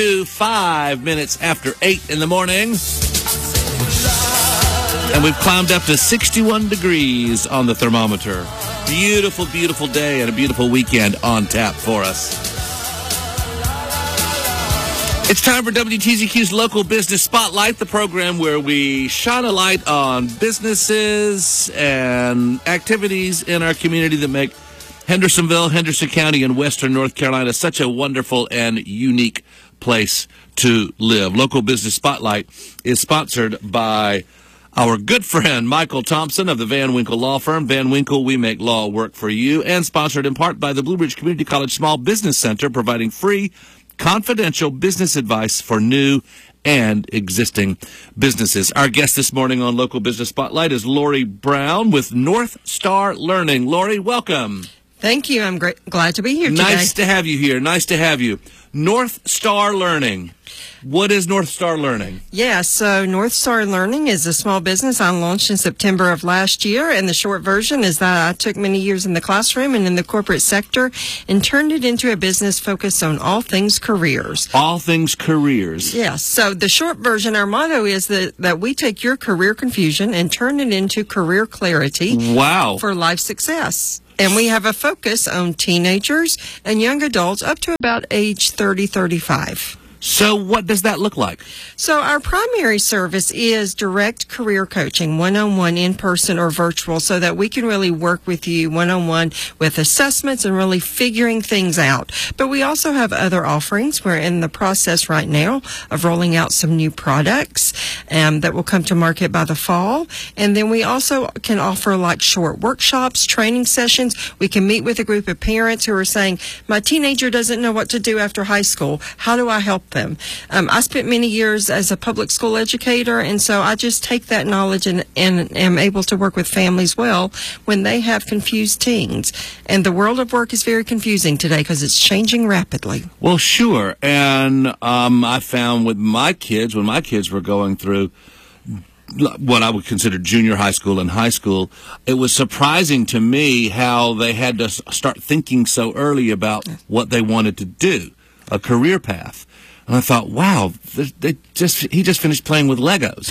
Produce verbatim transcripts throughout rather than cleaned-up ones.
Five minutes after eight in the morning. And we've climbed up to sixty-one degrees on the thermometer. Beautiful, beautiful day and a beautiful weekend on tap for us. It's time for W T Z Q's Local Business Spotlight, the program where we shine a light on businesses and activities in our community that make Hendersonville, Henderson County, and Western North Carolina such a wonderful and unique place to live. Local Business Spotlight is sponsored by our good friend Michael Thompson of the Van Winkle Law Firm. Van Winkle, we make law work for you. And sponsored in part by the Blue Ridge Community College Small Business Center, providing free, confidential business advice for new and existing businesses. Our guest this morning on Local Business Spotlight is Lori Brown with North Star Learning. Lori, welcome. Thank you. I'm great, glad to be here today. Nice to have you here. Nice to have you. North Star Learning. What is North Star Learning? Yeah, so North Star Learning is a small business I launched in September of last year, and the short version is that I took many years in the classroom and in the corporate sector and turned it into a business focused on all things careers. All things careers. Yeah, so the short version, our motto is that, that we take your career confusion and turn it into career clarity. Wow. For life success. And we have a focus on teenagers and young adults up to about age thirty, thirty-five. So what does that look like? So our primary service is direct career coaching, one-on-one, in-person, or virtual, so that we can really work with you one-on-one with assessments and really figuring things out. But we also have other offerings. We're in the process right now of rolling out some new products um, that will come to market by the fall. And then we also can offer like short workshops, training sessions. We can meet with a group of parents who are saying, my teenager doesn't know what to do after high school. How do I help them? Um, I spent many years as a public school educator, and so I just take that knowledge and, and am able to work with families well when they have confused teens. And the world of work is very confusing today because it's changing rapidly. Well, sure. And um, I found with my kids, when my kids were going through what I would consider junior high school and high school, it was surprising to me how they had to start thinking so early about what they wanted to do, a career path. And I thought, wow, they just he just finished playing with Legos.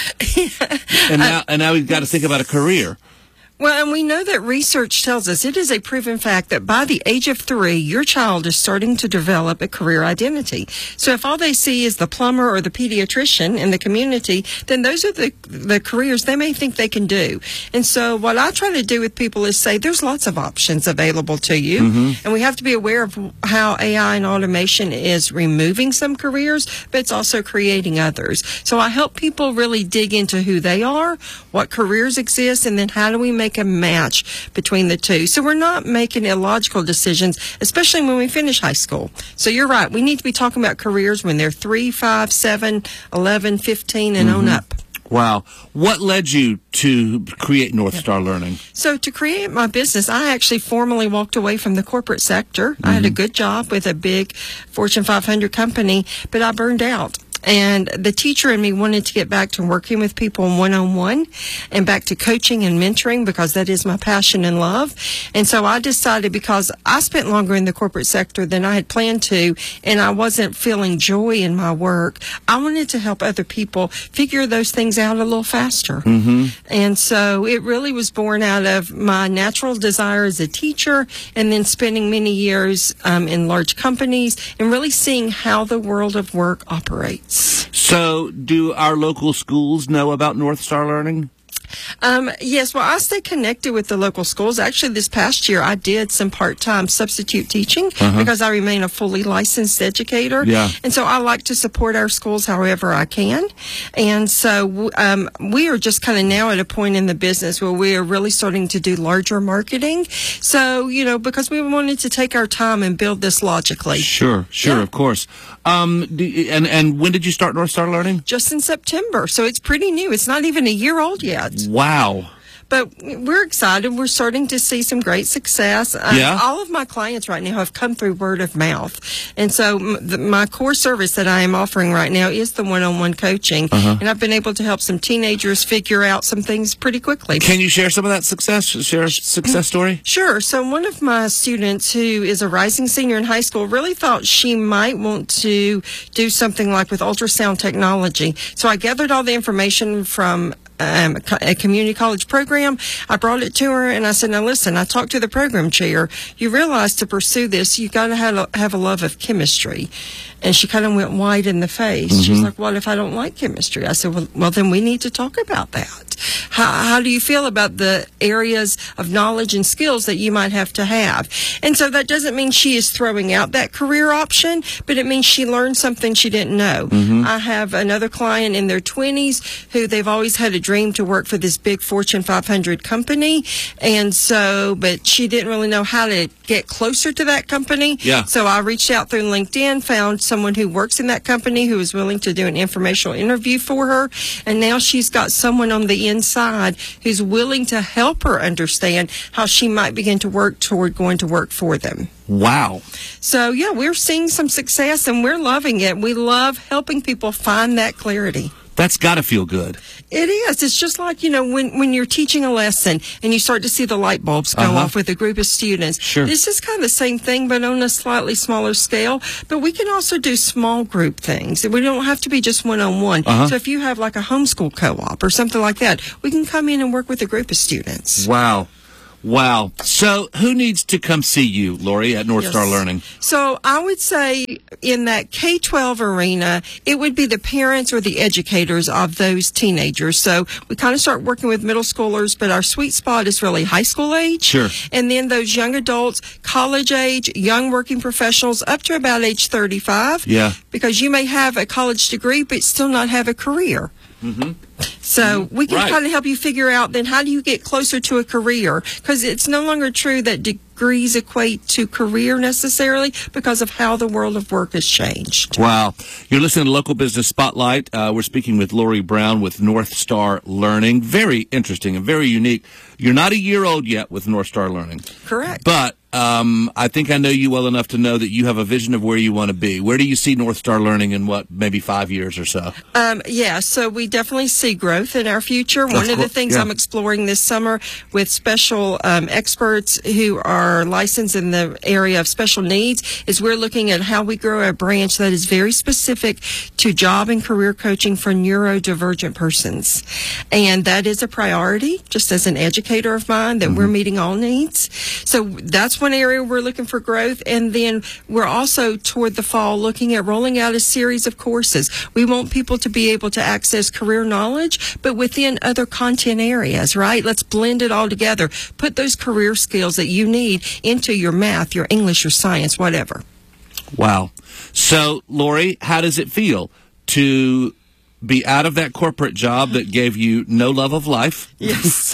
and now and now he's got to think about a career. Well, and we know that research tells us it is a proven fact that by the age of three, your child is starting to develop a career identity. So if all they see is the plumber or the pediatrician in the community, then those are the, the careers they may think they can do. And so what I try to do with people is say there's lots of options available to you. Mm-hmm. And we have to be aware of how A I and automation is removing some careers, but it's also creating others. So I help people really dig into who they are, what careers exist, and then how do we make a match between the two. So we're not making illogical decisions, especially when we finish high school. So you're right. We need to be talking about careers when they're three, five, seven, eleven, fifteen, and mm-hmm. on up. Wow. What led you to create North Star Learning? So to create my business, I actually formally walked away from the corporate sector. Mm-hmm. I had a good job with a big Fortune five hundred company, but I burned out. And the teacher in me wanted to get back to working with people one-on-one and back to coaching and mentoring because that is my passion and love. And so I decided, because I spent longer in the corporate sector than I had planned to, and I wasn't feeling joy in my work, I wanted to help other people figure those things out a little faster. Mm-hmm. And so it really was born out of my natural desire as a teacher and then spending many years um, in large companies and really seeing how the world of work operates. So, do our local schools know about North Star Learning? Um, yes, well, I stay connected with the local schools. Actually, this past year, I did some part-time substitute teaching uh-huh. because I remain a fully licensed educator. Yeah. And so I like to support our schools however I can. And so um, we are just kind of now at a point in the business where we are really starting to do larger marketing. So, you know, because we wanted to take our time and build this logically. Sure, sure, yeah. Of course. Um, do, and, and when did you start North Star Learning? Just in September. So it's pretty new. It's not even a year old yet. Wow. But we're excited. We're starting to see some great success. Uh, Yeah. all of my clients right now have come through word of mouth. And so m- the, my core service that I am offering right now is the one-on-one coaching. Uh-huh. And I've been able to help some teenagers figure out some things pretty quickly. Can you share some of that success? Share a success story? Sure. So one of my students who is a rising senior in high school really thought she might want to do something like with ultrasound technology. So I gathered all the information from Um, a co- a community college program. I brought it to her and I said, now listen, I talked to the program chair. You realize to pursue this, you got to have a, have a love of chemistry. And she kind of went white in the face. Mm-hmm. She's like, what if I don't like chemistry? I said, well, well then we need to talk about that. How, how do you feel about the areas of knowledge and skills that you might have to have? And so that doesn't mean she is throwing out that career option, but it means she learned something she didn't know. Mm-hmm. I have another client in their twenties who they've always had a dream to work for this big Fortune five hundred company. And so, but she didn't really know how to get closer to that company. Yeah. So I reached out through LinkedIn, found someone who works in that company who was willing to do an informational interview for her. And now she's got someone on the inside who's willing to help her understand how she might begin to work toward going to work for them. Wow. So, yeah, we're seeing some success and we're loving it. We love helping people find that clarity. That's got to feel good. It is. It's just like, you know, when, when you're teaching a lesson and you start to see the light bulbs go Uh-huh. off with a group of students. Sure. This is kind of the same thing, but on a slightly smaller scale. But we can also do small group things. We don't have to be just one-on-one. Uh-huh. So if you have like a homeschool co-op or something like that, we can come in and work with a group of students. Wow. Wow. So who needs to come see you, Lori, at North Yes. Star Learning? So I would say in that K twelve arena, it would be the parents or the educators of those teenagers. So we kind of start working with middle schoolers, but our sweet spot is really high school age. Sure. And then those young adults, college age, young working professionals up to about age thirty-five. Yeah. Because you may have a college degree, but still not have a career. Mm-hmm. So we can Right. kind of help you figure out then how do you get closer to a career? Because it's no longer true that degrees equate to career necessarily because of how the world of work has changed. Wow. You're listening to Local Business Spotlight. Uh, we're speaking with Lori Brown with North Star Learning. Very interesting and very unique. You're not a year old yet with North Star Learning. Correct. But um, I think I know you well enough to know that you have a vision of where you want to be. Where do you see North Star Learning in, what, maybe five years or so? Um, yeah, so we definitely see growth in our future. One Of of the cour- things yeah. I'm exploring this summer with special um, experts who are licensed in the area of special needs is we're looking at how we grow a branch that is very specific to job and career coaching for neurodivergent persons. And that is a priority, just as an educator of mine, that Mm-hmm. we're meeting all needs. So that's one area we're looking for growth. And then we're also toward the fall looking at rolling out a series of courses. We want people to be able to access career knowledge, but within other content areas, right? Let's blend it all together. Put those career skills that you need into your math, your English, your science, whatever. Wow. So, Lori, how does it feel to be out of that corporate job that gave you no love of life Yes.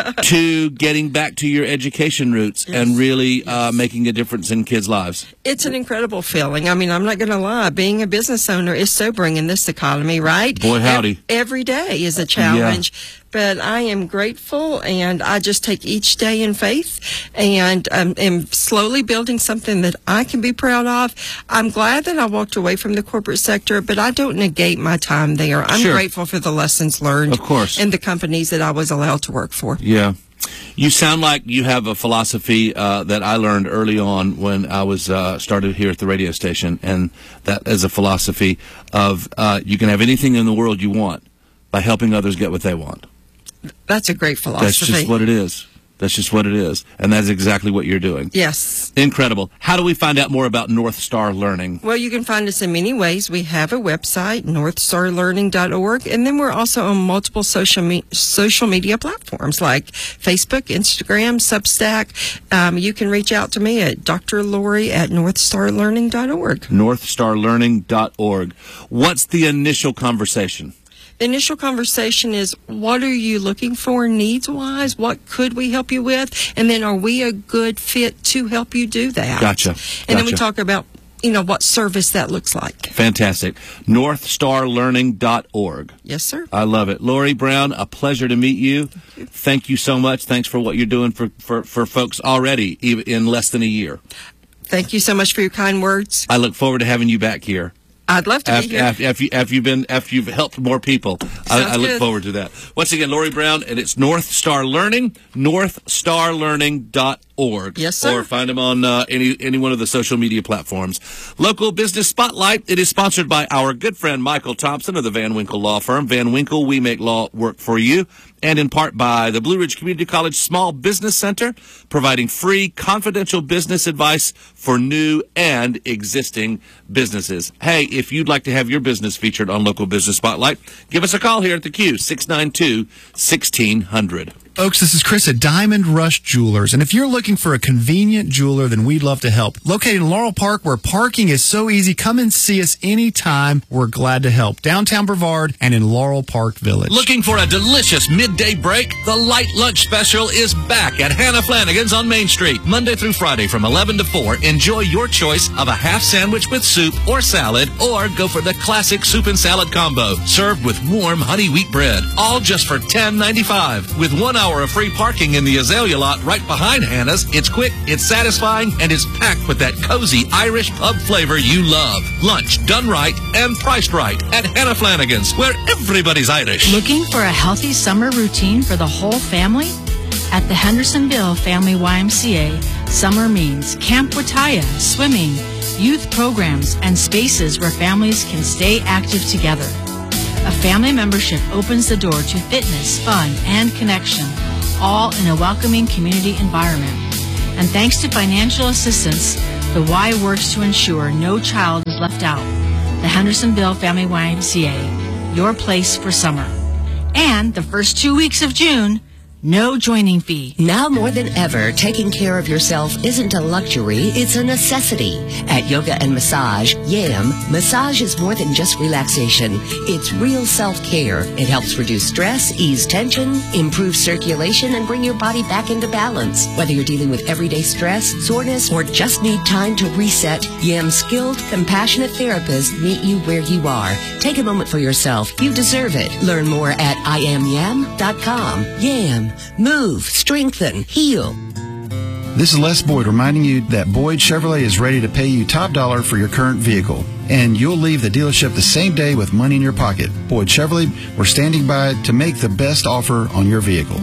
to getting back to your education roots Yes. and really uh, making a difference in kids' lives? It's an incredible feeling. I mean, I'm not going to lie. Being a business owner is sobering in this economy, right? Boy, howdy. Ev- every day is a challenge. But I am grateful, and I just take each day in faith and um, am slowly building something that I can be proud of. I'm glad that I walked away from the corporate sector, but I don't negate my time there. I'm Sure. grateful for the lessons learned. Of course. And the companies that I was allowed to work for. Yeah. You sound like you have a philosophy uh, that I learned early on when I was uh, started here at the radio station, and that is a philosophy of uh, you can have anything in the world you want by helping others get what they want. That's a great philosophy. That's just what it is. That's just what it is. And that's exactly what you're doing. Yes. Incredible. How do we find out more about North Star Learning? Well, you can find us in many ways. We have a website, north star learning dot org, and then we're also on multiple social me- social media platforms like Facebook, Instagram, Substack. Um, you can reach out to me at D R Lori at north star learning dot org. north star learning dot org. What's the initial conversation? The initial conversation is, what are you looking for needs-wise? What could we help you with? And then are we a good fit to help you do that? Gotcha. And then we Gotcha. talk about you know, what service that looks like. Fantastic. north star learning dot org. Yes, sir. I love it. Lori Brown, a pleasure to meet you. Thank you, Thank you so much. Thanks for what you're doing for, for, for folks already, even in less than a year. Thank you so much for your kind words. I look forward to having you back here. I'd love to after, be here. After, after, you, after, you've been, after you've helped more people. I, I look good. forward to that. Once again, Lori Brown, and it's North Star Learning, north star learning dot org. Yes, sir. Or find them on uh, any, any one of the social media platforms. Local Business Spotlight, it is sponsored by our good friend Michael Thompson of the Van Winkle Law Firm. Van Winkle, we make law work for you. And in part by the Blue Ridge Community College Small Business Center, providing free confidential business advice for new and existing businesses. Hey, if you'd like to have your business featured on Local Business Spotlight, give us a call here at the Q, six nine two, one six zero zero. Folks, this is Chris at Diamond Rush Jewelers, and if you're looking for a convenient jeweler, then we'd love to help. Located in Laurel Park, where parking is so easy, come and see us anytime. We're glad to help. Downtown Brevard and in Laurel Park Village. Looking for a delicious midday break? The Light Lunch Special is back at Hannah Flanagan's on Main Street. Monday through Friday from eleven to four. Enjoy your choice of a half sandwich with soup or salad, or go for the classic soup and salad combo, served with warm honey wheat bread. All just for ten ninety-five. With one hour of free parking in the Azalea lot right behind Hannah's. It's quick, it's satisfying, and it's packed with that cozy Irish pub flavor you love. Lunch done right and priced right at Hannah Flanagan's, where everybody's Irish. Looking for a healthy summer routine for the whole family? At the Hendersonville Family Y M C A, summer means Camp Wataya, swimming, youth programs, and spaces where families can stay active together. A family membership opens the door to fitness, fun, and connection, all in a welcoming community environment. And thanks to financial assistance, the Y works to ensure no child is left out. The Hendersonville Family Y M C A, your place for summer. And the first two weeks of June, no joining fee. Now more than ever, taking care of yourself isn't a luxury, it's a necessity. At Yoga and Massage, YAM, massage is more than just relaxation. It's real self-care. It helps reduce stress, ease tension, improve circulation, and bring your body back into balance. Whether you're dealing with everyday stress, soreness, or just need time to reset, YAM's skilled, compassionate therapists meet you where you are. Take a moment for yourself. You deserve it. Learn more at I am yam dot com. YAM. Move, strengthen, heal. This is Les Boyd reminding you that Boyd Chevrolet is ready to pay you top dollar for your current vehicle. And you'll leave the dealership the same day with money in your pocket. Boyd Chevrolet, we're standing by to make the best offer on your vehicle.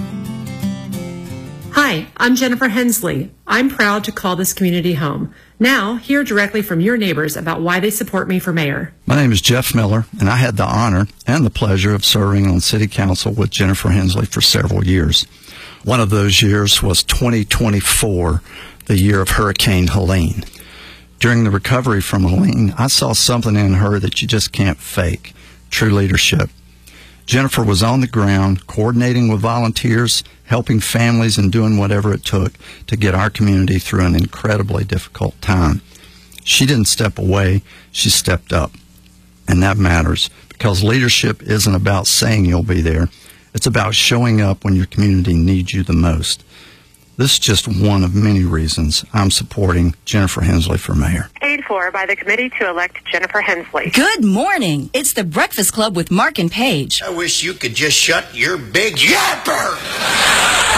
Hi, I'm Jennifer Hensley. I'm proud to call this community home. Now, hear directly from your neighbors about why they support me for mayor. My name is Jeff Miller, and I had the honor and the pleasure of serving on City Council with Jennifer Hensley for several years. One of those years was twenty twenty-four, the year of Hurricane Helene. During the recovery from Helene, I saw something in her that you just can't fake, true leadership. Jennifer was on the ground, coordinating with volunteers, helping families, and doing whatever it took to get our community through an incredibly difficult time. She didn't step away, she stepped up. And that matters, because leadership isn't about saying you'll be there. It's about showing up when your community needs you the most. This is just one of many reasons I'm supporting Jennifer Hensley for mayor. Paid for by the committee to elect Jennifer Hensley. Good morning. It's the Breakfast Club with Mark and Paige. I wish you could just shut your big yapper.